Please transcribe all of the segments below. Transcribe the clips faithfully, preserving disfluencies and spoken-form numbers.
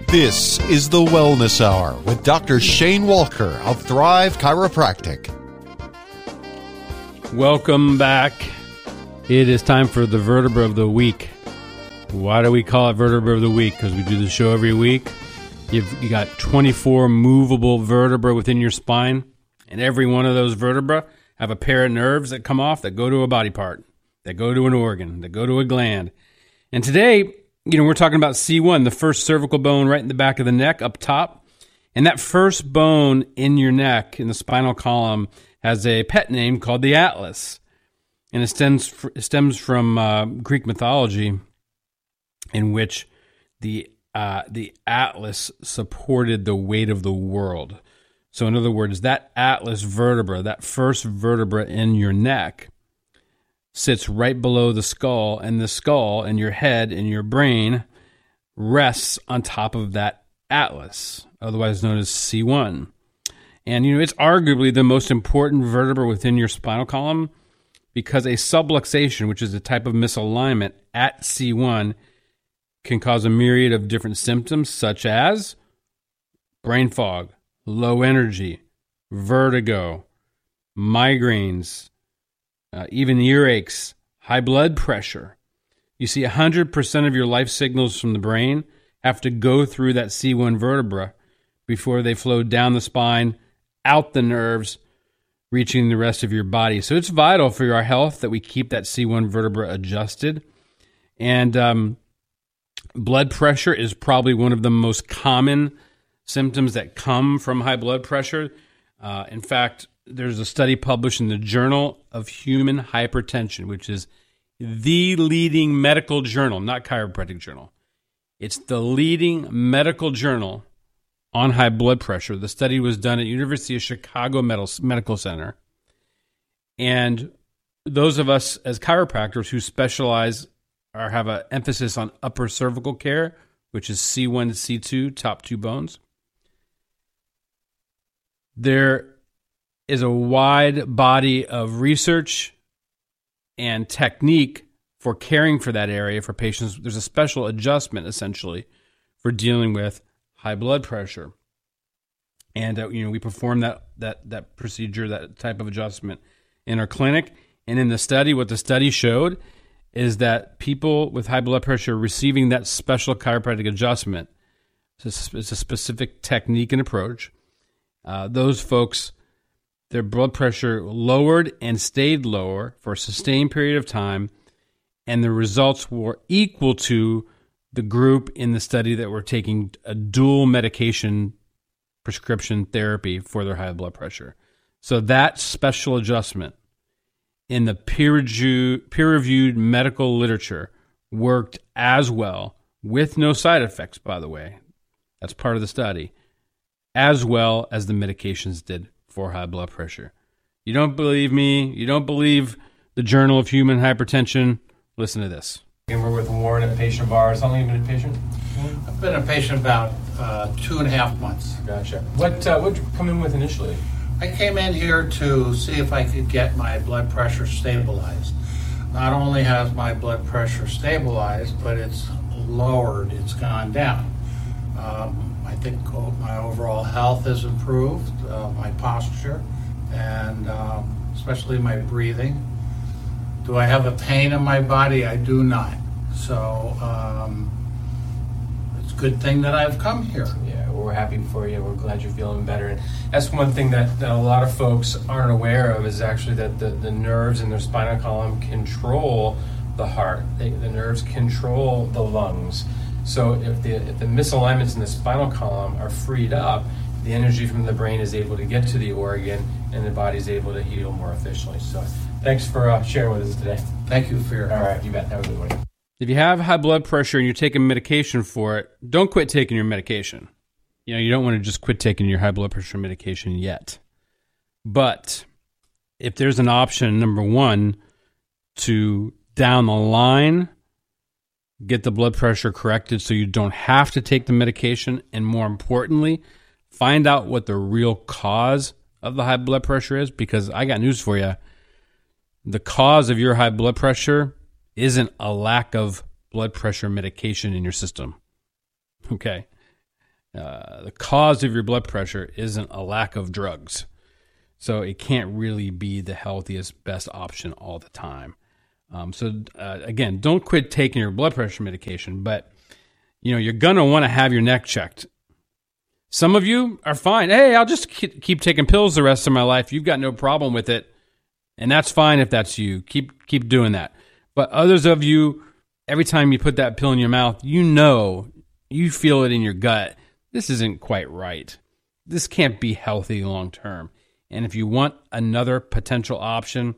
This is the Wellness Hour with Doctor Shane Walker of Thrive Chiropractic. Welcome back. It is time for the Vertebra of the Week. Why do we call it Vertebra of the Week? Because we do the show every week. You've you got twenty-four movable vertebrae within your spine, and every one of those vertebrae have a pair of nerves that come off that go to a body part, that go to an organ, that go to a gland. And today, you know, we're talking about C one, the first cervical bone right in the back of the neck up top. And that first bone in your neck, in the spinal column, has a pet name called the atlas. And it stems, it stems from uh, Greek mythology, in which the uh, the atlas supported the weight of the world. So in other words, that atlas vertebra, that first vertebra in your neck, sits right below the skull, and the skull and your head and your brain rests on top of that atlas, otherwise known as C one. And, you know, it's arguably the most important vertebra within your spinal column because a subluxation, which is a type of misalignment at C one, can cause a myriad of different symptoms such as brain fog, low energy, vertigo, migraines, Uh, even earaches, high blood pressure. You see, one hundred percent of your life signals from the brain have to go through that C one vertebra before they flow down the spine, out the nerves, reaching the rest of your body. So it's vital for our health that we keep that C one vertebra adjusted. And um, blood pressure is probably one of the most common symptoms that come from high blood pressure. Uh, in fact, there's a study published in the Journal of Human Hypertension, which is the leading medical journal, not chiropractic journal. It's the leading medical journal on high blood pressure. The study was done at University of Chicago Medical Center. And those of us as chiropractors who specialize or have an emphasis on upper cervical care, which is C one, C two, top two bones, there is a wide body of research and technique for caring for that area for patients. There's a special adjustment, essentially, for dealing with high blood pressure. And, uh, you know, we perform that, that, that procedure, that type of adjustment in our clinic. And in the study, what the study showed is that people with high blood pressure receiving that special chiropractic adjustment, it's a, it's a specific technique and approach, uh, those folks, their blood pressure lowered and stayed lower for a sustained period of time, and the results were equal to the group in the study that were taking a dual medication prescription therapy for their high blood pressure. So that special adjustment in the peer-reviewed, peer-reviewed medical literature worked as well, with no side effects, by the way. That's part of the study, as well as the medications did for high blood pressure. You don't believe me? You don't believe the Journal of Human Hypertension? Listen to this. And we're with Warren, a patient of ours. How long have you been a patient? I've been a patient about uh, two and a half months. Gotcha. What uh, what did you come in with initially? I came in here to see if I could get my blood pressure stabilized. Not only has my blood pressure stabilized, but it's lowered. It's gone down. Um, I think my overall health has improved, uh, my posture, and um, especially my breathing. Do I have a pain in my body? I do not. So um, it's a good thing that I've come here. Yeah, we're happy for you. We're glad you're feeling better. And that's one thing that, that a lot of folks aren't aware of is actually that the, the nerves in their spinal column control the heart. They, the nerves control the lungs. So if the, if the misalignments in the spinal column are freed up, the energy from the brain is able to get to the organ and the body's able to heal more efficiently. So thanks for uh, sharing with us today. Thank you for your help. All right, you bet. Have a good one. If you have high blood pressure and you're taking medication for it, don't quit taking your medication. You know, you don't want to just quit taking your high blood pressure medication yet. But if there's an option, number one, to down the line get the blood pressure corrected so you don't have to take the medication, and more importantly, find out what the real cause of the high blood pressure is, because I got news for you. The cause of your high blood pressure isn't a lack of blood pressure medication in your system. Okay. uh, the cause of your blood pressure isn't a lack of drugs. So it can't really be the healthiest, best option all the time. Um, so uh, again, don't quit taking your blood pressure medication, but you know, you're going to want to have your neck checked. Some of you are fine. Hey, I'll just keep taking pills the rest of my life. You've got no problem with it. And that's fine if that's you. Keep keep doing that. But others of you, every time you put that pill in your mouth, you know, you feel it in your gut. This isn't quite right. This can't be healthy long term. And if you want another potential option,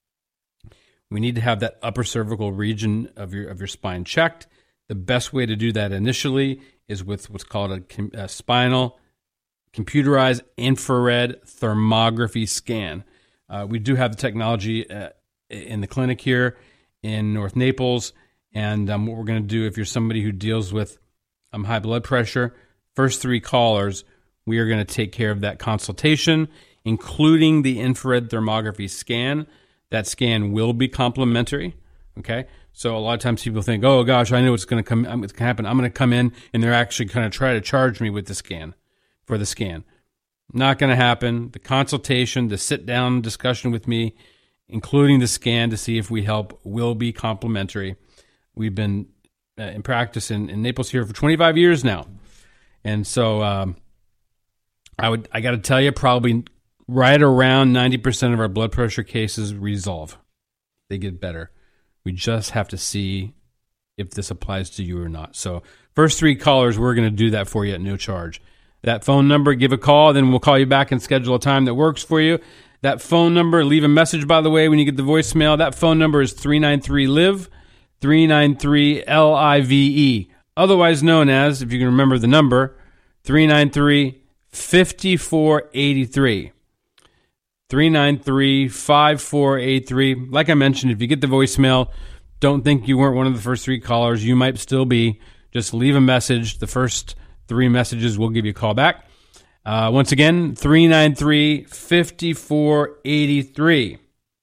we need to have that upper cervical region of your of your spine checked. The best way to do that initially is with what's called a, a spinal computerized infrared thermography scan. Uh, we do have the technology uh, in the clinic here in North Naples, and um, what we're going to do, if you're somebody who deals with um, high blood pressure, first three callers, we are going to take care of that consultation, including the infrared thermography scan. That scan will be complimentary, okay? So a lot of times people think, oh, gosh, I know what's going to come. It's going to happen. I'm going to come in, and they're actually going to try to charge me with the scan, for the scan. Not going to happen. The consultation, the sit-down discussion with me, including the scan to see if we help, will be complimentary. We've been uh, in practice in, in Naples here for twenty-five years now. And so um, I would I got to tell you, probably right around ninety percent of our blood pressure cases resolve. They get better. We just have to see if this applies to you or not. So first three callers, we're going to do that for you at no charge. That phone number, give a call, then we'll call you back and schedule a time that works for you. That phone number, leave a message, by the way, when you get the voicemail. That phone number is three nine three L I V E, three nine three L I V E, otherwise known as, if you can remember the number, three nine three, five four eight three. three nine three, five four eight three. Like I mentioned, if you get the voicemail, don't think you weren't one of the first three callers. You might still be. Just leave a message. The first three messages will give you a call back. Uh, once again, three nine three, five four eight three.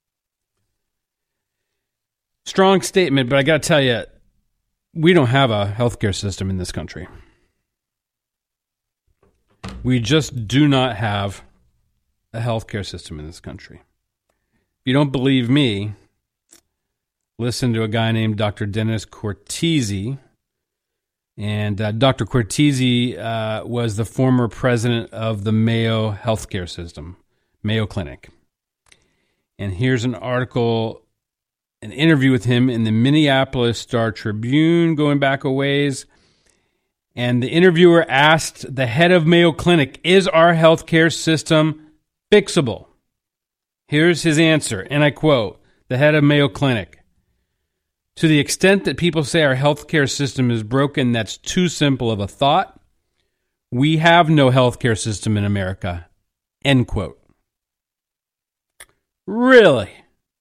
Strong statement, but I got to tell you, we don't have a healthcare system in this country. We just do not have a healthcare system in this country. If you don't believe me, listen to a guy named Doctor Dennis Cortese. And uh, Doctor Cortese uh, was the former president of the Mayo Healthcare System, Mayo Clinic. And here's an article, an interview with him in the Minneapolis Star Tribune going back a ways. And the interviewer asked the head of Mayo Clinic, is our healthcare system fixable? Here's his answer, and I quote, the head of Mayo Clinic. To the extent that people say our healthcare system is broken, that's too simple of a thought. We have no healthcare system in America. End quote. Really?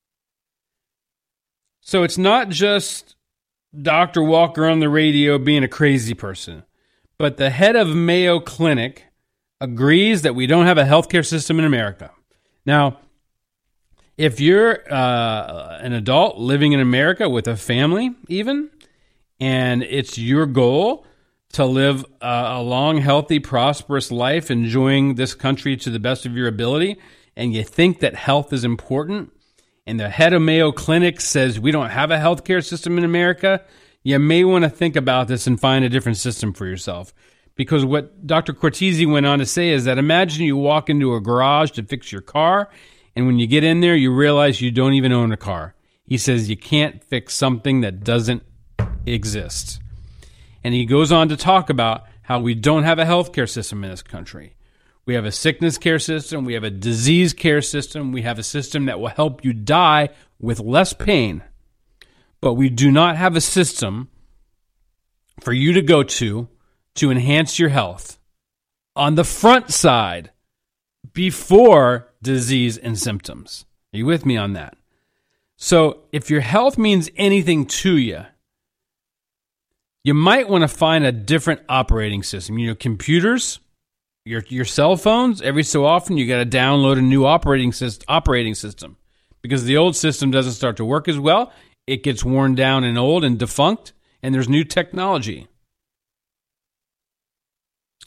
So it's not just Doctor Walker on the radio being a crazy person, but the head of Mayo Clinic agrees that we don't have a healthcare system in America. Now, if you're uh, an adult living in America with a family even, and it's your goal to live uh, a long, healthy, prosperous life, enjoying this country to the best of your ability, and you think that health is important, and the head of Mayo Clinic says we don't have a healthcare system in America, you may want to think about this and find a different system for yourself. Because what Doctor Cortese went on to say is that imagine you walk into a garage to fix your car, and when you get in there, you realize you don't even own a car. He says you can't fix something that doesn't exist. And he goes on to talk about how we don't have a healthcare system in this country. We have a sickness care system. We have a disease care system. We have a system that will help you die with less pain. But we do not have a system for you to go to to enhance your health on the front side before disease and symptoms. Are you with me on that? So if your health means anything to you, you might want to find a different operating system. You know, computers, your your cell phones, every so often you got to download a new operating system, operating system because the old system doesn't start to work as well. It gets worn down and old and defunct, and there's new technology.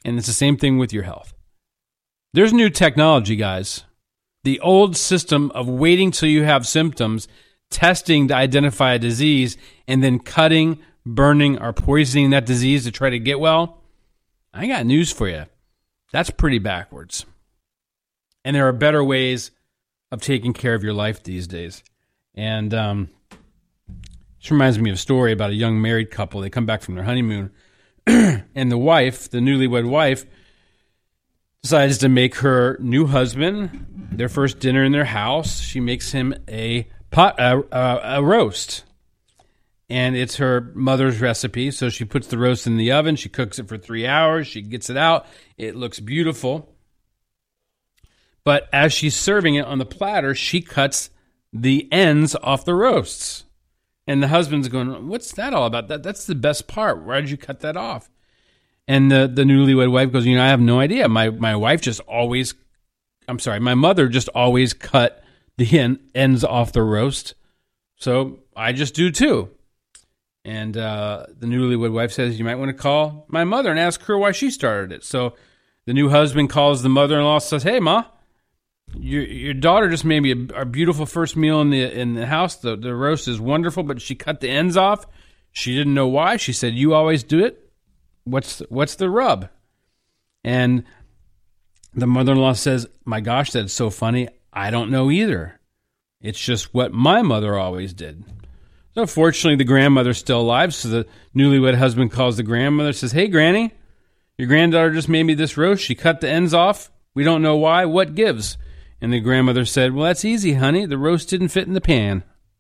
And it's the same thing with your health. There's new technology, guys. The old system of waiting till you have symptoms, testing to identify a disease, and then cutting, burning, or poisoning that disease to try to get well, I got news for you. That's pretty backwards. And there are better ways of taking care of your life these days. And um, this reminds me of a story about a young married couple. They come back from their honeymoon, and the wife, the newlywed wife, decides to make her new husband their first dinner in their house. She makes him a pot, a, a, a roast. And it's her mother's recipe. So she puts the roast in the oven. She cooks it for three hours. She gets it out. It looks beautiful. But as she's serving it on the platter, she cuts the ends off the roasts. And the husband's going, what's that all about? That That's the best part. Why did you cut that off? And the, the newlywed wife goes, you know, I have no idea. My my wife just always, I'm sorry, my mother just always cut the end, ends off the roast. So I just do too. And uh, the newlywed wife says, you might want to call my mother and ask her why she started it. So the new husband calls the mother-in-law, says, hey, Ma, your your daughter just made me a, a beautiful first meal in the in the house. The, the roast is wonderful, but she cut the ends off. She didn't know why. She said, you always do it. What's the, what's the rub? And the mother-in-law says, my gosh, that's so funny. I don't know either. It's just what my mother always did. So fortunately, the grandmother's still alive, so the newlywed husband calls the grandmother, says, hey, Granny, your granddaughter just made me this roast. She cut the ends off. We don't know why. What gives? And the grandmother said, well, that's easy, honey. The roast didn't fit in the pan.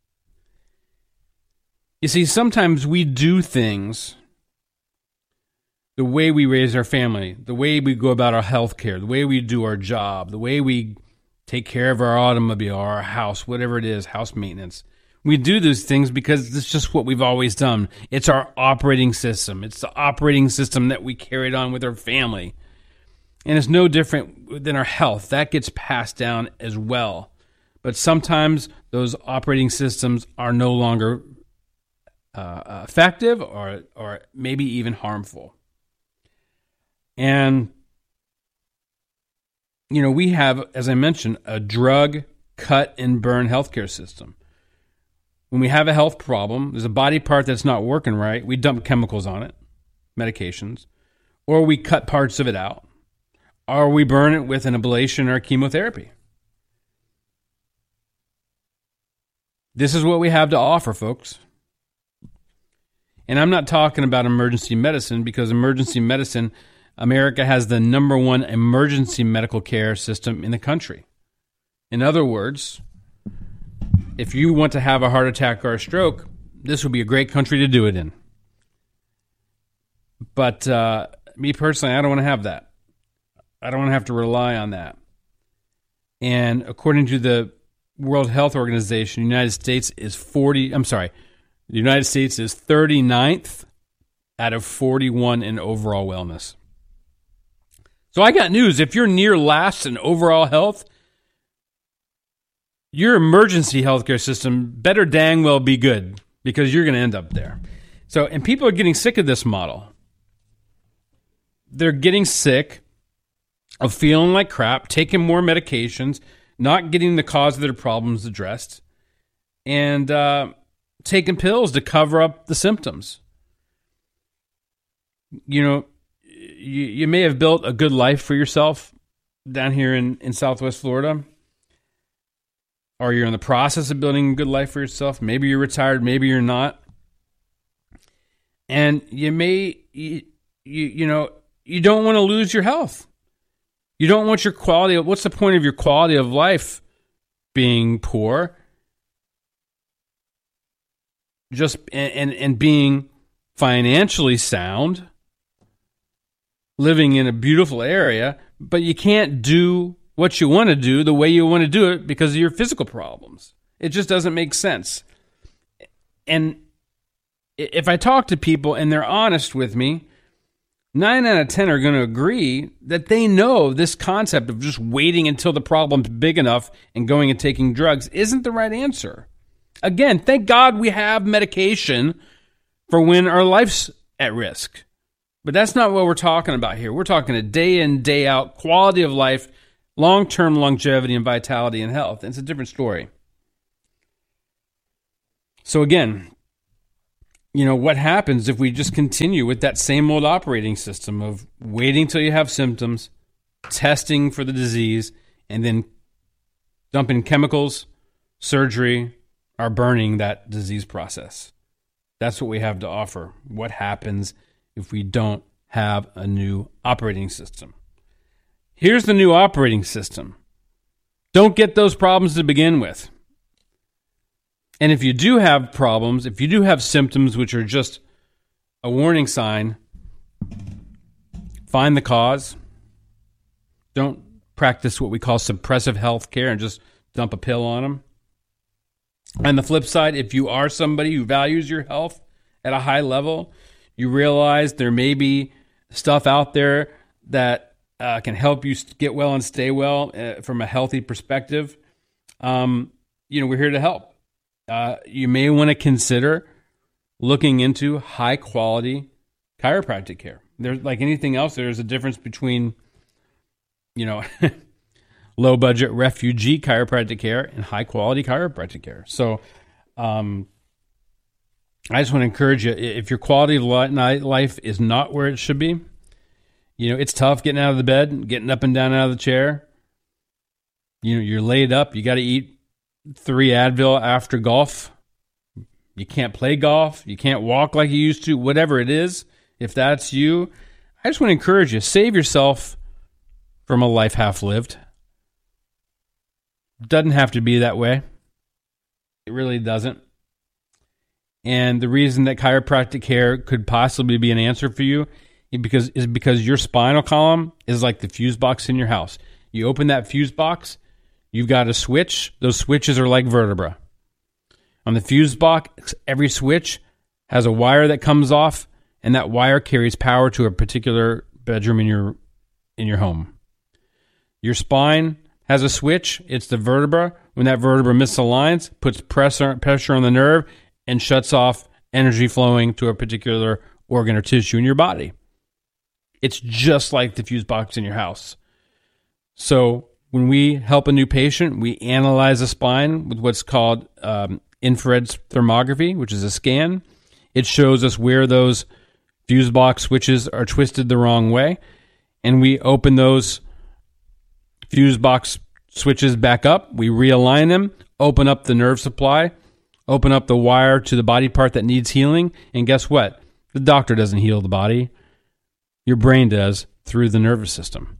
You see, sometimes we do things, the way we raise our family, the way we go about our health care, the way we do our job, the way we take care of our automobile, our house, whatever it is, house maintenance. We do those things because it's just what we've always done. It's our operating system. It's the operating system that we carried on with our family. And it's no different than our health. That gets passed down as well. But sometimes those operating systems are no longer uh, effective or, or maybe even harmful. And, you know, we have, as I mentioned, a drug, cut, and burn healthcare system. When we have a health problem, there's a body part that's not working right, we dump chemicals on it, medications, or we cut parts of it out, or we burn it with an ablation or chemotherapy. This is what we have to offer, folks. And I'm not talking about emergency medicine, because emergency medicine, America has the number one emergency medical care system in the country. In other words, if you want to have a heart attack or a stroke, this would be a great country to do it in. But uh, me personally, I don't want to have that. I don't want to have to rely on that. And according to the World Health Organization, the United States is forty. I'm sorry, the United States is thirty-ninth out of forty-one in overall wellness. So I got news. If you're near last in overall health, your emergency healthcare system better dang well be good, because you're going to end up there. So, and people are getting sick of this model. They're getting sick of feeling like crap, taking more medications, not getting the cause of their problems addressed, and uh, taking pills to cover up the symptoms. You know, you, you may have built a good life for yourself down here in, in Southwest Florida, or you're in the process of building a good life for yourself. Maybe you're retired, maybe you're not. And you may, you, you, you know, you don't want to lose your health. You don't want your quality of, what's the point of your quality of life being poor? Just, and, and, and being financially sound, living in a beautiful area, but you can't do what you want to do the way you want to do it because of your physical problems. It just doesn't make sense. And if I talk to people and they're honest with me, nine out of ten are going to agree that they know this concept of just waiting until the problem's big enough and going and taking drugs isn't the right answer. Again, thank God we have medication for when our life's at risk. But that's not what we're talking about here. We're talking a day in, day out, quality of life, long-term longevity and vitality and health. And it's a different story. So again, you know, what happens if we just continue with that same old operating system of waiting till you have symptoms, testing for the disease, and then dumping chemicals, surgery, or burning that disease process? That's what we have to offer. What happens if we don't have a new operating system? Here's the new operating system. Don't get those problems to begin with. And if you do have problems, if you do have symptoms which are just a warning sign, find the cause. Don't practice what we call suppressive health care and just dump a pill on them. On the flip side, if you are somebody who values your health at a high level, you realize there may be stuff out there that uh, can help you get well and stay well uh, from a healthy perspective. Um, you know, we're here to help. Uh, you may want to consider looking into high quality chiropractic care. There's like anything else, there's a difference between, you know, low budget refugee chiropractic care and high quality chiropractic care. So, um, I just want to encourage you, if your quality of life is not where it should be, you know, it's tough getting out of the bed, getting up and down out of the chair. You know, you're laid up, you got to eat three Advil after golf. You can't play golf. You can't walk like you used to, whatever it is. If that's you, I just want to encourage you, save yourself from a life half lived. Doesn't have to be that way. It really doesn't. And the reason that chiropractic care could possibly be an answer for you is because, is because your spinal column is like the fuse box in your house. You open that fuse box, you've got a switch. Those switches are like vertebra. On the fuse box, every switch has a wire that comes off, and that wire carries power to a particular bedroom in your in your home. Your spine has a switch. It's the vertebra. When that vertebra misaligns, puts pressure pressure on the nerve and shuts off energy flowing to a particular organ or tissue in your body. It's just like the fuse box in your house. So when we help a new patient, we analyze the spine with what's called um, infrared thermography, which is a scan. It shows us where those fuse box switches are twisted the wrong way, and we open those fuse box switches back up. We realign them, open up the nerve supply, open up the wire to the body part that needs healing, and guess what? The doctor doesn't heal the body. Your brain does through the nervous system.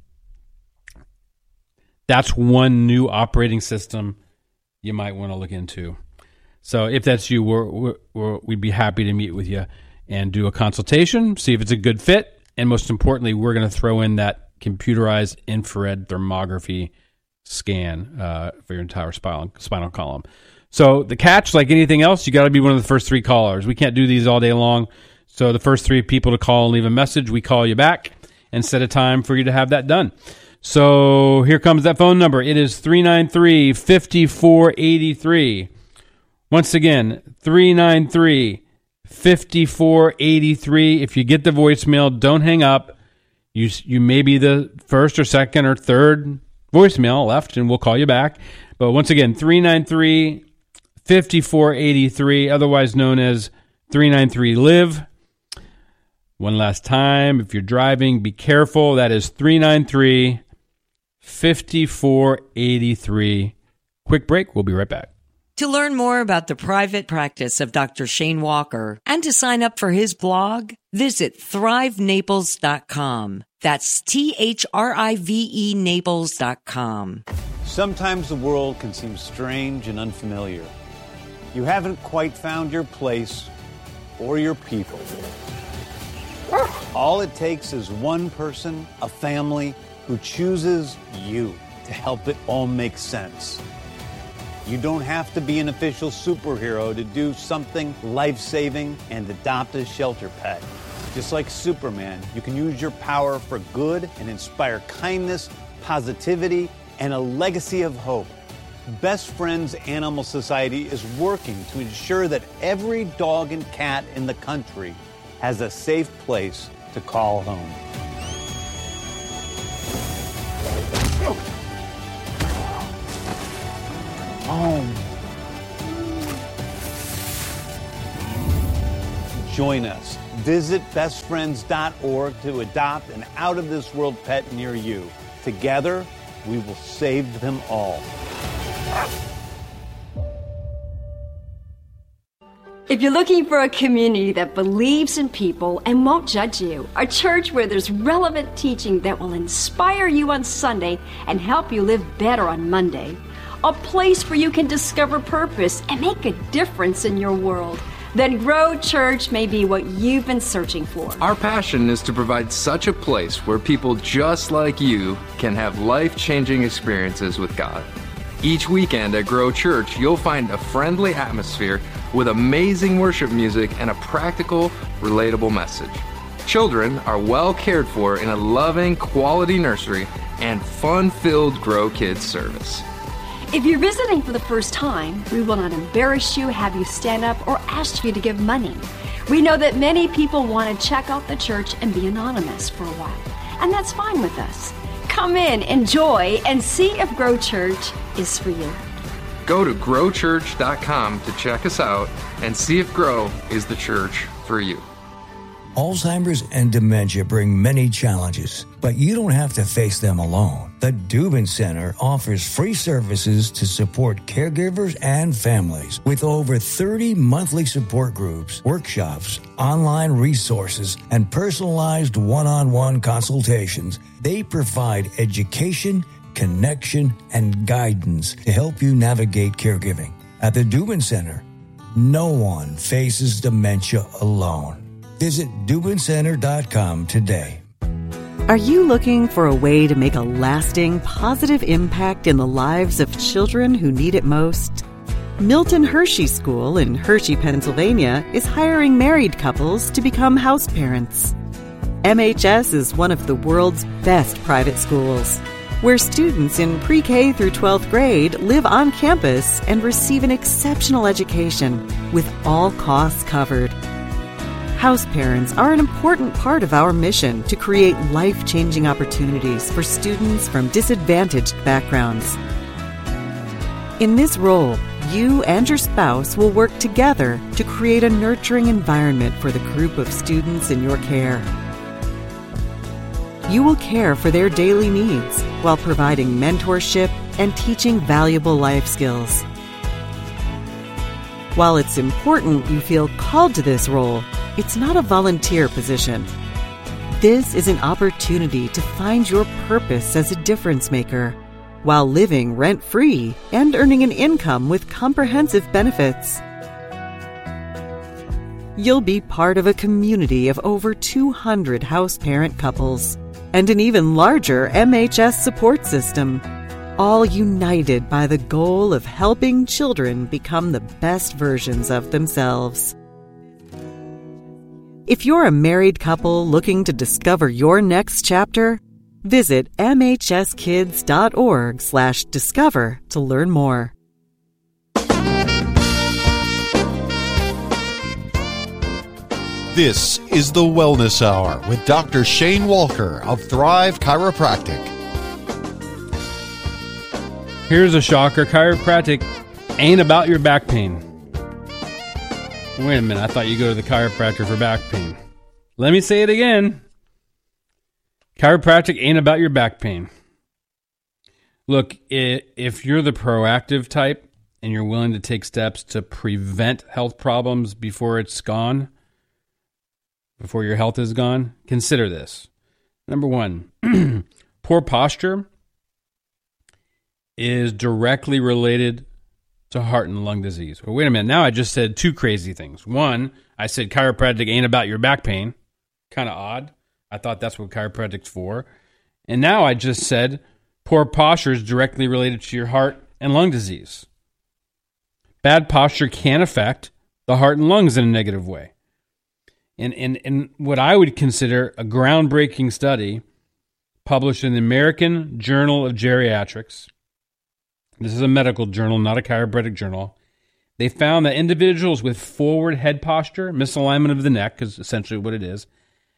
That's one new operating system you might want to look into. So if that's you, we're, we're, we're, we'd be happy to meet with you and do a consultation, see if it's a good fit. And most importantly, we're going to throw in that computerized infrared thermography scan uh, for your entire spinal, spinal column. So the catch, like anything else, you got to be one of the first three callers. We can't do these all day long. So the first three people to call and leave a message, we call you back and set a time for you to have that done. So here comes that phone number. It is three nine three, five four eight three. Once again, three nine three, five four eight three. If you get the voicemail, don't hang up. You you may be the first or second or third voicemail left, and we'll call you back. But once again, three nine three, five four eight three, otherwise known as three nine three live. One last time, if you're driving, be careful. That is three nine three, five four eight three. Quick break. We'll be right back. To learn more about the private practice of Doctor Shane Walker and to sign up for his blog, visit thrive naples dot com. That's T H R I V E Naples dot com. Sometimes the world can seem strange and unfamiliar. You haven't quite found your place or your people. All it takes is one person, a family, who chooses you to help it all make sense. You don't have to be an official superhero to do something life-saving and adopt a shelter pet. Just like Superman, you can use your power for good and inspire kindness, positivity, and a legacy of hope. Best Friends Animal Society is working to ensure that every dog and cat in the country has a safe place to call home. Home. Join us. Visit best friends dot org to adopt an out-of-this-world pet near you. Together, we will save them all. If you're looking for a community that believes in people and won't judge you, a church where there's relevant teaching that will inspire you on Sunday and help you live better on Monday, a place where you can discover purpose and make a difference in your world, then Grow Church may be what you've been searching for. Our passion is to provide such a place where people just like you can have life-changing experiences with God. Each weekend at Grow Church, you'll find a friendly atmosphere with amazing worship music and a practical, relatable message. Children are well cared for in a loving, quality nursery and fun-filled Grow Kids service. If you're visiting for the first time, we will not embarrass you, have you stand up, or ask you to give money. We know that many people want to check out the church and be anonymous for a while, and that's fine with us. Come in, enjoy, and see if Grow Church is for you. Go to grow church dot com to check us out and see if Grow is the church for you. Alzheimer's and dementia bring many challenges, but you don't have to face them alone. The Dubin Center offers free services to support caregivers and families with over thirty monthly support groups, workshops, online resources, and personalized one-on-one consultations. They provide education, connection, and guidance to help you navigate caregiving. At the Dubin Center, no one faces dementia alone. Visit Dubin Center dot com today. Are you looking for a way to make a lasting, positive impact in the lives of children who need it most? Milton Hershey School in Hershey, Pennsylvania is hiring married couples to become house parents. M H S is one of the world's best private schools, where students in pre-K through twelfth grade live on campus and receive an exceptional education with all costs covered. House parents are an important part of our mission to create life-changing opportunities for students from disadvantaged backgrounds. In this role, you and your spouse will work together to create a nurturing environment for the group of students in your care. You will care for their daily needs while providing mentorship and teaching valuable life skills. While it's important you feel called to this role, it's not a volunteer position. This is an opportunity to find your purpose as a difference maker while living rent-free and earning an income with comprehensive benefits. You'll be part of a community of over two hundred house parent couples and an even larger M H S support system, all united by the goal of helping children become the best versions of themselves. If you're a married couple looking to discover your next chapter, visit m h s kids dot org slash discover to learn more. This is the Wellness Hour with Doctor Shane Walker of Thrive Chiropractic. Here's a shocker. Chiropractic ain't about your back pain. Wait a minute, I thought you go to the chiropractor for back pain. Let me say it again. Chiropractic ain't about your back pain. Look, if you're the proactive type and you're willing to take steps to prevent health problems before it's gone, before your health is gone, consider this. Number one, poor posture is directly related to heart and lung disease. Well, wait a minute. Now I just said two crazy things. One, I said chiropractic ain't about your back pain. Kind of odd. I thought that's what chiropractic's for. And now I just said poor posture is directly related to your heart and lung disease. Bad posture can affect the heart and lungs in a negative way. And, and, and what I would consider a groundbreaking study published in the American Journal of Geriatrics. This is a medical journal, not a chiropractic journal. They found that individuals with forward head posture, misalignment of the neck, is essentially what it is,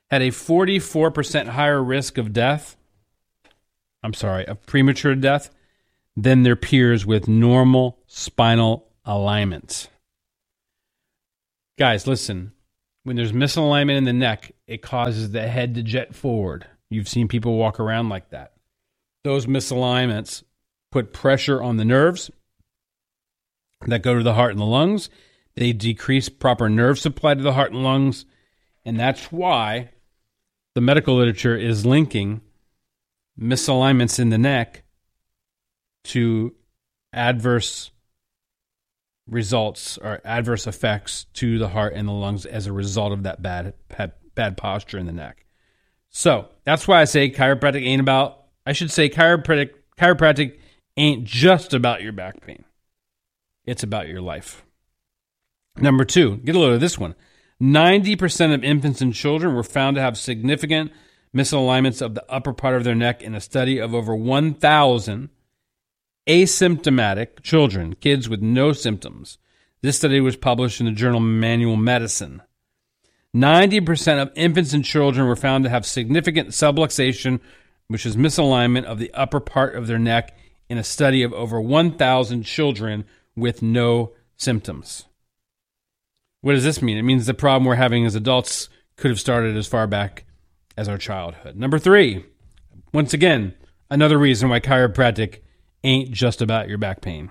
had a forty-four percent higher risk of death, I'm sorry, of premature death, than their peers with normal spinal alignments. Guys, listen, when there's misalignment in the neck, it causes the head to jet forward. You've seen people walk around like that. Those misalignments put pressure on the nerves that go to the heart and the lungs. They decrease proper nerve supply to the heart and lungs. And that's why the medical literature is linking misalignments in the neck to adverse results or adverse effects to the heart and the lungs as a result of that bad, bad, bad posture in the neck. So that's why I say chiropractic ain't about, I should say chiropractic, chiropractic ain't just about your back pain. It's about your life. Number two, get a load of this one. ninety percent of infants and children were found to have significant misalignments of the upper part of their neck in a study of over one thousand asymptomatic children, kids with no symptoms. This study was published in the journal Manual Medicine. ninety percent of infants and children were found to have significant subluxation, which is misalignment of the upper part of their neck, in a study of over one thousand children with no symptoms. What does this mean? It means the problem we're having as adults could have started as far back as our childhood. Number three, once again, another reason why chiropractic ain't just about your back pain.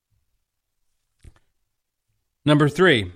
Number three,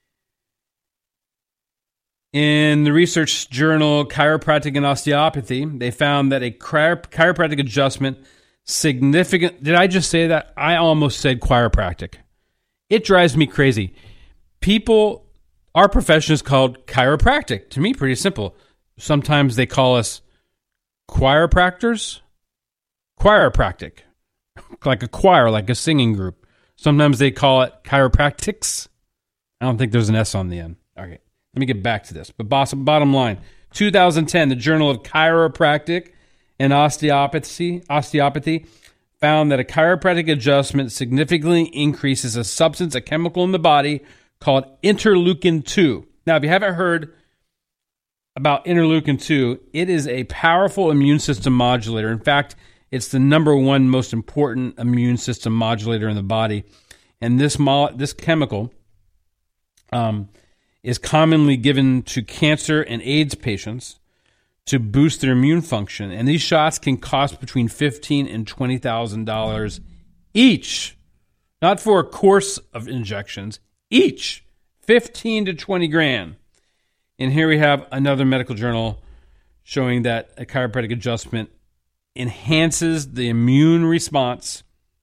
in the research journal Chiropractic and Osteopathy, they found that a chiro- chiropractic adjustment significant... Did I just say that? I almost said chiropractic. It drives me crazy. People, our profession is called chiropractic. To me, pretty simple. Sometimes they call us choirpractors. Choirpractic. Like a choir, like a singing group. Sometimes they call it chiropractics. I don't think there's an S on the end. Okay, let me get back to this. But bottom line, two thousand ten, the Journal of Chiropractic and Osteopathy, Osteopathy found that a chiropractic adjustment significantly increases a substance, a chemical in the body called interleukin two. Now, if you haven't heard about interleukin two, it is a powerful immune system modulator. In fact, it's the number one most important immune system modulator in the body. And this mo- this chemical um, is commonly given to cancer and AIDS patients to boost their immune function. And these shots can cost between fifteen thousand dollars and twenty thousand dollars each. Not for a course of injections, each. fifteen to twenty grand. And here we have another medical journal showing that a chiropractic adjustment enhances the immune response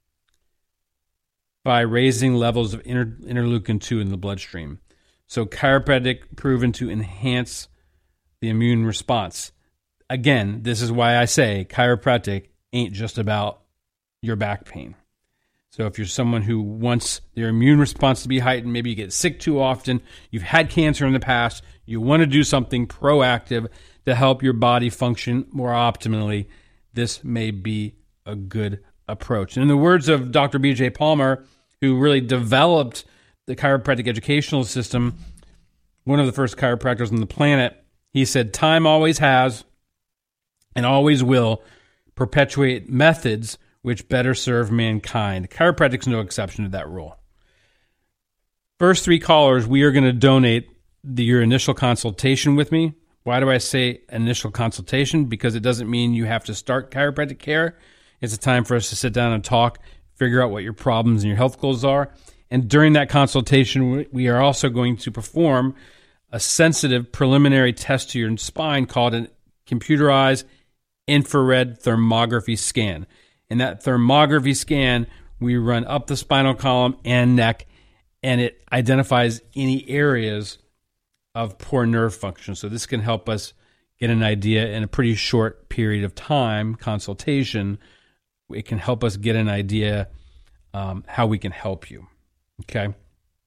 by raising levels of inter- interleukin two in the bloodstream. So chiropractic proven to enhance the immune response. Again, this is why I say chiropractic ain't just about your back pain. So if you're someone who wants their immune response to be heightened, maybe you get sick too often, you've had cancer in the past, you want to do something proactive to help your body function more optimally, this may be a good approach. And in the words of Doctor B J Palmer, who really developed the chiropractic educational system, one of the first chiropractors on the planet, he said, time always has and always will perpetuate methods which better serve mankind. Chiropractic's no exception to that rule. First three callers, we are going to donate the, your initial consultation with me. Why do I say initial consultation? Because it doesn't mean you have to start chiropractic care. It's a time for us to sit down and talk, figure out what your problems and your health goals are. And during that consultation, we are also going to perform a sensitive preliminary test to your spine called a computerized infrared thermography scan. In that thermography scan, we run up the spinal column and neck, and it identifies any areas of poor nerve function. So this can help us get an idea in a pretty short period of time, consultation. It can help us get an idea um, how we can help you. Okay.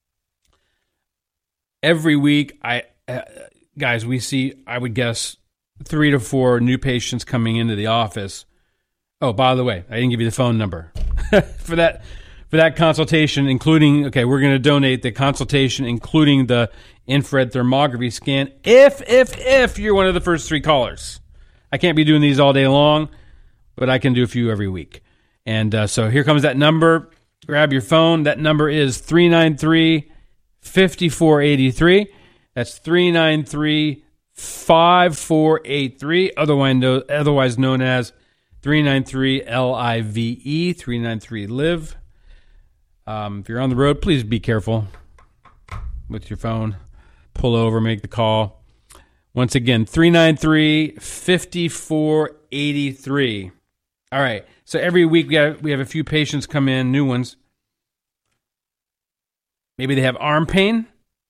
Every week, I uh, guys, we see, I would guess, three to four new patients coming into the office. Oh, by the way, I didn't give you the phone number for that for that consultation, including, okay, we're going to donate the consultation, including the infrared thermography scan, if, if, if you're one of the first three callers. I can't be doing these all day long, but I can do a few every week. And uh, so here comes that number. Grab your phone. That number is three nine three, five four eight three. That's three nine three, five four eight three, otherwise, otherwise known as three nine three L I V E, three nine three live. Um, if you're on the road, please be careful with your phone. Pull over, make the call. Once again, three nine three, five four eight three. All right. So every week we have, we have a few patients come in, new ones. Maybe they have arm pain.